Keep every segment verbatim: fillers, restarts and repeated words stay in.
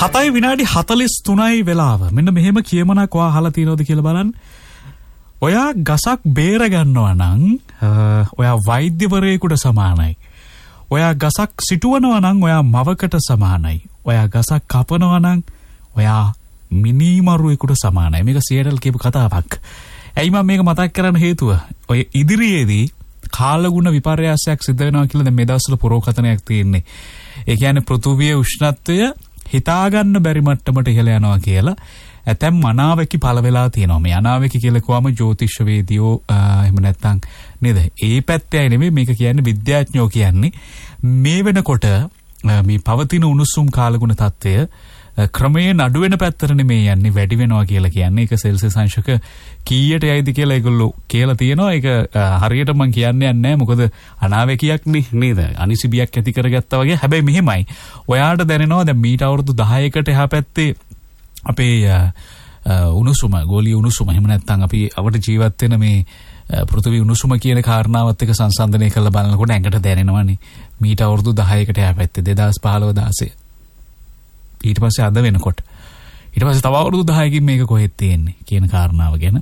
හතයි විනාඩි හතළිස් තුනයි වෙලාව. මෙන්න මෙහෙම කියමනක් ඔයා අහලා තියෙනවද කියලා බලන්න. ඔයා ගසක් බේර ගන්නවා නම් ඔයා වෛද්‍යවරයෙකුට සමානයි. ඔයා ගසක් සිටුවනවා නම් ඔයා මවකට සමානයි. ඔයා ගසක් කපනවා නම් ඔයා මිනිමරුවෙකුට සමානයි. මේක සියරල් කියපු කතාවක්. ඇයි මම මේක මතක් කරන්න හේතුව? ඔය ඉදිරියේදී කාලගුණ විපර්යාසයක් සිද්ධ වෙනවා කියලා දැන් මේ දවස්වල පුරෝකථනයක් තියෙන්නේ. ඒ කියන්නේ පෘථුවියේ උෂ්ණත්වය හිතා ගන්න බැරි මට්ටමට ඉහළ යනවා කියලා. ඇතැම් අනාවැකි පළ වෙලා තියෙනවා. මේ අනාවැකි කියලා කොහම ජ්‍යොතිෂවේදියෝ එහෙම නැත්නම් නේද? ඒ පැත්තේ නෙමෙයි මේක කියන්නේ විද්‍යාඥයෝ කියන්නේ මේ වෙනකොට මේ පවතින උණුසුම් කාලගුණ තත්ත්වය ක්‍රමයෙන් අඩු වෙන පැත්තට නෙමෙයි යන්නේ වැඩි වෙනවා කියලා කියන්නේ. ඒක සෙල්සියස් අංශක කීයට යයිද කියලා ඒගොල්ලෝ කියලා තියෙනවා. ඒක හරියට මම කියන්නේ නැහැ. මොකද අනාවැකියක් නේද? අනිසිබියක් ඇති කරගත්තා වගේ. හැබැයි මෙහෙමයි. ඔයාට දැනෙනවා දැන් මීට අවුරුදු දහයකට එහා පැත්තේ අපේ උණුසුම ගෝලීය උණුසුම එහෙම නැත්නම් අපි අපිට ජීවත් වෙන මේ පෘථිවි උණුසුම කියන කාරණාවත් එක්ක සංසන්දනය කරලා බලනකොට ඇඟට දැනෙනවානේ. මීට අවුරුදු දහයකට එහා පැත්තේ දෙදාස් පහළොව දාසය ඊට පස්සේ අද වෙනකොට ඊට පස්සේ තව අවුරුදු දහයකින් මේක කොහෙද තියෙන්නේ කියන කාරණාව ගැන.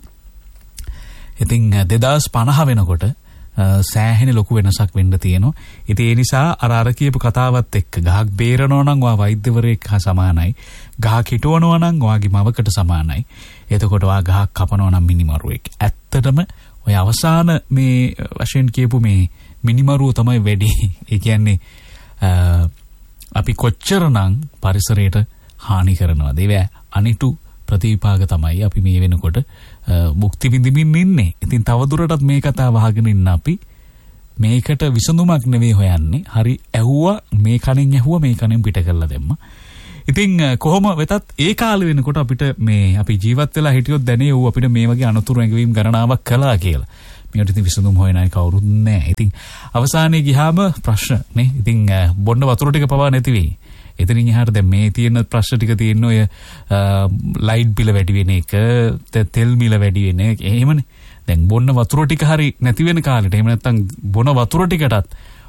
ඉතින් දෙදාස් පනහ වෙනකොට සෑහෙන ලොකු වෙනසක් වෙන්න තියෙනවා. ඉතින් ඒ නිසා අර අර කියපු කතාවත් එක්ක ගහක් බේරනවා නම් ඔයා වෛද්‍යවරයෙක් හා සමානයි. ගහක් හිටවනවා නම් ඔයාගේ මවකට සමානයි. එතකොට ඔයා ගහක් කපනවා නම් මිනිමරුවෙක්. ඇත්තටම ඔය අවසාන මේ වශයෙන් කියපු මේ මිනිමරුව තමයි වැඩි. ඒ කියන්නේ අපි කොච්චරනම් පරිසරයට හානි කරනවද? ඒවා අනිටු ප්‍රතිපාක තමයි අපි මේ වෙනකොට මුක්ති විඳින්න ඉන්නේ. ඉතින් තවදුරටත් මේ කතාව අහගෙන ඉන්න අපි මේකට විසඳුමක් නෙවෙයි හොයන්නේ. හරි ඇහුවා මේ කණෙන් ඇහුවා මේ කණෙන් පිට කරලා දැම්මා. ඉතින් කොහොම වෙතත් ඒ කාලේ වෙනකොට අපිට මේ අපි ජීවත් වෙලා හිටියොත් දැනේ ඌ අපිට මේ වගේ අනතුරු ඇඟවීම් ගණනාවක් කළා කියලා. මේකට ඉතින් විසඳුම් හොයන අය කවුරුත් නැහැ. ඉතින් අවසානයේ ගියාම ප්‍රශ්න නේ. ඉතින් බොන්න වතුර ටික පවා නැති වෙයි. එතනින් එහාට දැන් මේ තියෙන ප්‍රශ්න ටික තියෙන ඔය ලයිට් බිල වැඩි වෙන එක, තෙල් මිල වැඩි වෙන එක. එහෙමනේ. දැන් බොන්න වතුර ටික හරි නැති වෙන කාලෙට එහෙම නැත්නම් බොන වතුර ටිකටත්